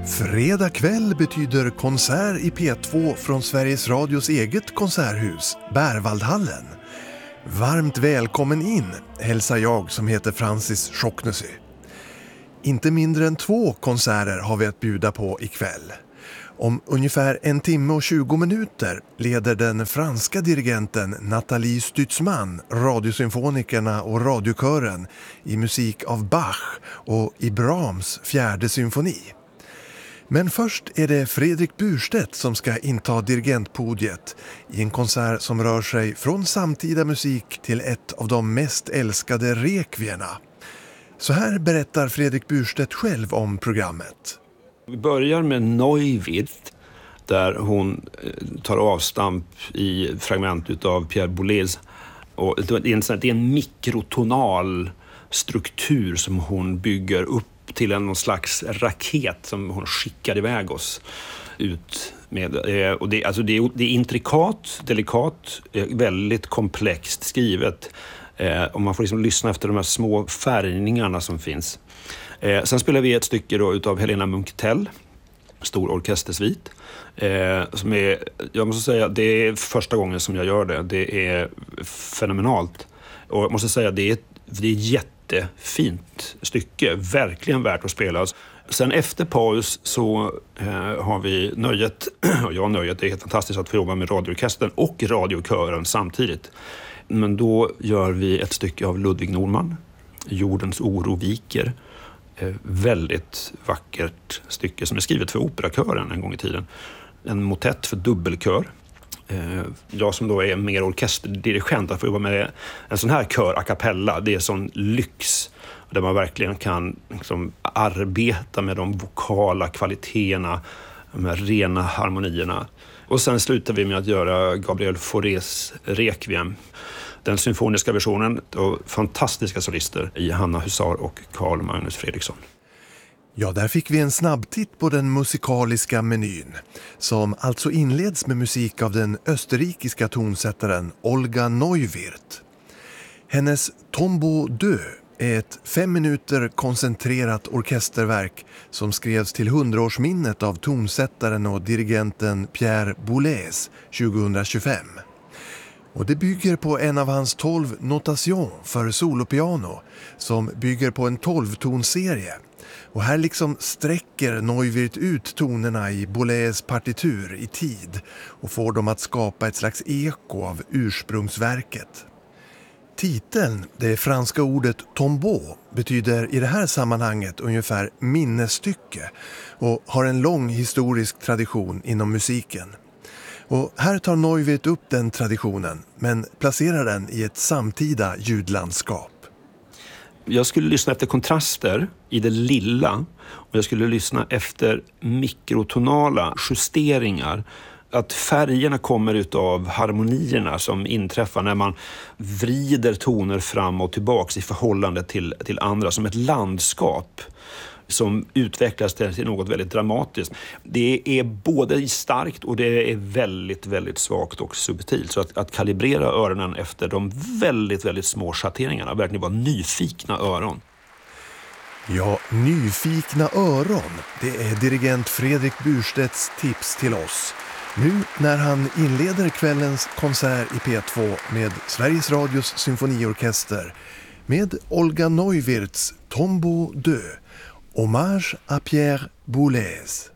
Fredag kväll betyder konsert i P2 från Sveriges Radios eget konserthus, Berwaldhallen. Varmt välkommen in, hälsar jag som heter Francis Schocknesy. Inte mindre än 2 konserter har vi att bjuda på ikväll. Om ungefär 1 timme och 20 minuter leder den franska dirigenten Nathalie Stutzmann radiosymfonikerna och radiokören i musik av Bach och i Brahms 4:e symfoni. Men först är det Fredrik Burstedt som ska inta dirigentpodiet i en konsert som rör sig från samtida musik till ett av de mest älskade rekvierna. Så här berättar Fredrik Burstedt själv om programmet. Vi börjar med Neuwirth där hon tar avstamp i fragment av Pierre Boulez. Och det är en mikrotonal struktur som hon bygger upp till någon slags raket som hon skickar iväg oss ut med. Och det är intrikat, delikat, väldigt komplext skrivet. Och man får liksom lyssna efter de här små färgningarna som finns. Sen spelar vi ett stycke då utav Helena Munktell, stor orkestersvit. Som är, jag måste säga, det är första gången som jag gör det. Det är fenomenalt. Och jag måste säga, det är jättefint stycke. Verkligen värt att spela. Sen efter paus så har vi nöjet, och jag har nöjet, det är helt fantastiskt att få jobba med radioorkestern och radiokören samtidigt. Men då gör vi ett stycke av Ludwig Norman, Jordens oro viker. Väldigt vackert stycke som är skrivet för operakören en gång i tiden. En motett för dubbelkör. Jag som då är mer orkesterdirigent att få jobba med en sån här kör a cappella, det är sån lyx där man verkligen kan liksom arbeta med de vokala kvaliteterna, de här rena harmonierna. Och sen slutar vi med att göra Gabriel Faurés Requiem, den symfoniska versionen, och fantastiska solister i Hanna Husar och Carl Magnus Fredriksson. Ja, där fick vi en snabbtitt på den musikaliska menyn, som alltså inleds med musik av den österrikiska tonsättaren Olga Neuwirth. Hennes Tombeau 2 är ett 5 minuter koncentrerat orkesterverk som skrevs till 100-årsminnet av tonsättaren och dirigenten Pierre Boulez 2025. Och det bygger på en av hans 12 notation för solopiano som bygger på en 12-tonserie. Och här liksom sträcker Neuwirth ut tonerna i Boulez partitur i tid och får dem att skapa ett slags eko av ursprungsverket. Titeln, det franska ordet tombeau, betyder i det här sammanhanget ungefär minnesstycke och har en lång historisk tradition inom musiken. Och här tar Neuwirth upp den traditionen, men placerar den i ett samtida ljudlandskap. Jag skulle lyssna efter kontraster i det lilla, och jag skulle lyssna efter mikrotonala justeringar. Att färgerna kommer utav harmonierna som inträffar när man vrider toner fram och tillbaks i förhållande till andra, som ett landskap som utvecklas till något väldigt dramatiskt. Det är både starkt och det är väldigt, väldigt svagt och subtilt. Så att kalibrera öronen efter de väldigt, väldigt små schatteringarna, verkligen vara nyfikna öron. Ja, nyfikna öron, det är dirigent Fredrik Burstedts tips till oss. Nu när han inleder kvällens konsert i P2 med Sveriges Radios symfoniorkester med Olga Neuwirths Tombeau 2, Hommage à Pierre Boulez.